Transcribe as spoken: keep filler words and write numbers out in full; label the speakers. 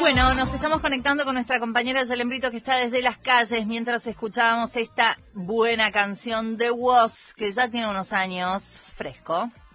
Speaker 1: Bueno, nos estamos conectando con nuestra compañera Yolén Brito, que está desde las calles mientras escuchábamos esta buena canción de Woz, que ya tiene unos años, fresco.